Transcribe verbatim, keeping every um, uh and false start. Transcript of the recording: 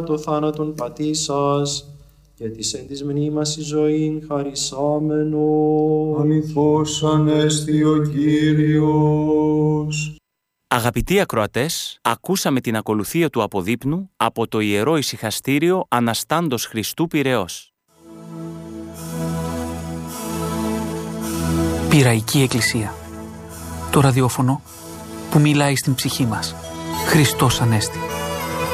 το θάνατον πατήσας, και της εν της μνήμας η ζωήν χαρισάμενο. Αληθώς ανέστη ο Κύριος. Αγαπητοί ακροατές, ακούσαμε την ακολουθία του αποδείπνου από το Ιερό Ησυχαστήριο Αναστάντος Χριστού Πειραιώς. Πειραϊκή Εκκλησία. Το ραδιόφωνο που μιλάει στην ψυχή μας. Χριστός Ανέστη.